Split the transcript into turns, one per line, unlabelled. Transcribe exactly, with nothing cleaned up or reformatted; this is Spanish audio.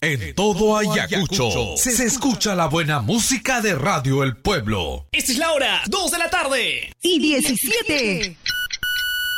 En todo Ayacucho se, se escucha la buena música de Radio El Pueblo.
Esta es la hora, dos de la tarde.
Y diecisiete.